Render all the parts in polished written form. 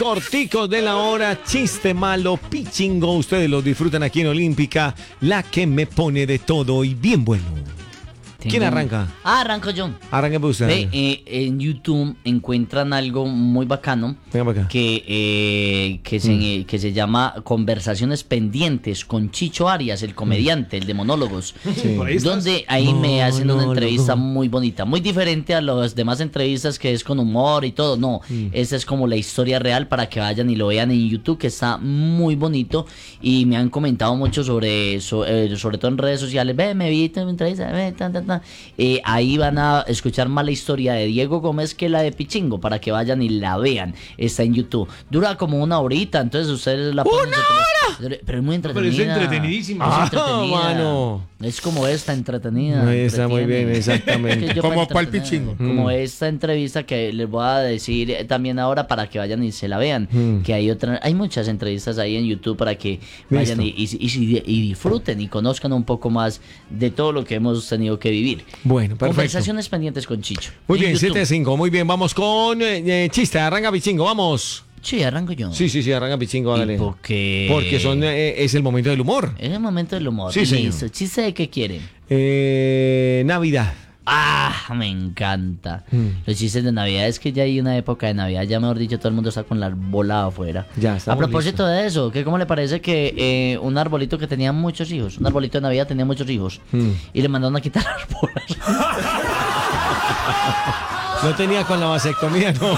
corticos de la hora, chiste malo, pichingo. Ustedes lo disfrutan aquí en Olímpica, la que me pone de todo y bien bueno. ¿Quién arranca? Arranco yo. Arranque por usted. En YouTube encuentran algo muy bacano Venga para acá. que se llama Conversaciones Pendientes con Chicho Arias, el comediante, el de monólogos. Sí. Donde ahí me hacen una entrevista muy bonita, muy diferente a las demás entrevistas que es con humor y todo. No, esa es como la historia real para que vayan y lo vean en YouTube, que está muy bonito. Y me han comentado mucho sobre todo en redes sociales. Me vi tu entrevista, ahí van a escuchar más la historia de Diego Gómez que la de Pichingo, para que vayan y la vean. Está en YouTube. Dura como una horita, entonces ustedes la pueden... ¡Una hora! Pero es muy entretenida. Pero es entretenidísima. Es entretenida. Mano. Es como esta entretenida. Está muy bien, entretiene. exactamente. Es que yo ¿Como para cuál entretener, Pichingo? Como esta entrevista que les voy a decir también ahora para que vayan y se la vean. Que hay muchas entrevistas ahí en YouTube para que vayan y disfruten y conozcan un poco más de todo lo que hemos tenido que vivir. Bueno, perfecto. Conversaciones pendientes con Chicho. Muy En bien, YouTube. 7-5, muy bien. Vamos con chiste, arranca pichingo, vamos. Sí, arranco yo. Sí, arranca pichingo, hágale. Porque Es el momento del humor. es el momento del humor. Sí, señor. Listo. ¿Chiste de qué quieren? Navidad. Me encanta. Los chistes de Navidad, es que ya hay una época de Navidad, ya mejor dicho, todo el mundo está con la bola afuera. Ya, A estamos propósito de eso, ¿cómo le parece que un arbolito que tenía muchos hijos, un arbolito de Navidad tenía muchos hijos, y le mandaron a quitar las bolas? No tenía con la vasectomía, no.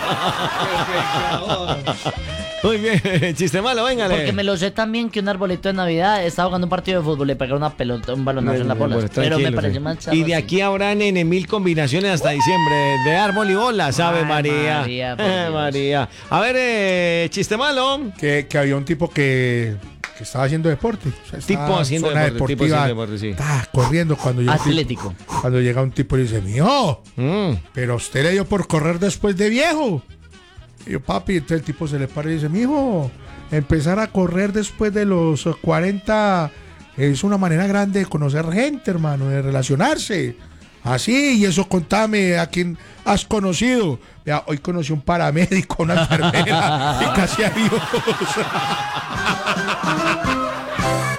Muy bien, chiste malo, véngale. Porque me lo sé también que un arbolito de Navidad estaba jugando un partido de fútbol, le pegaron una pelota, un balonazo en la bola. Bueno, Pero me tranquilo, pareció sí. más charro Y de así. aquí habrán 1000 combinaciones hasta diciembre de árbol y bola, ¿sabe, Ay, María? María, por Dios. María. A ver, chiste malo. Que había un tipo que estaba haciendo deporte. O sea, Tipo estaba en haciendo zona deporte, tipo deportiva, haciendo deporte, sí. estaba corriendo cuando llega Atlético. Cuando llega un tipo y dice, mijo, Mm. pero a usted le dio por correr después de viejo. Y yo, papi, entonces el tipo se le para y dice, mijo, empezar a correr después de los 40 es una manera grande de conocer gente, hermano, de relacionarse. Así, y eso contame a quién has conocido. Vea, hoy conocí un paramédico, una enfermera, y casi adiós.